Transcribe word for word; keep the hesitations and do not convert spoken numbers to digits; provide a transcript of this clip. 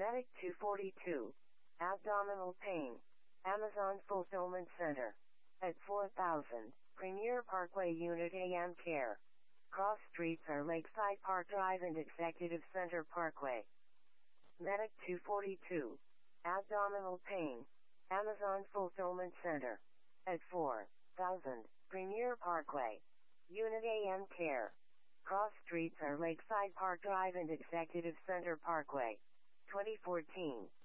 Medic two forty-two. Abdominal pain. Amazon Fulfillment Center. At four thousand. Premier Parkway Unit A M Care. Cross streets are Lakeside Park Drive and Executive Center Parkway. Medic two forty-two. Abdominal pain. Amazon Fulfillment Center. At four thousand. Premier Parkway. Unit A M Care. Cross streets are Lakeside Park Drive and Executive Center Parkway. twenty fourteen.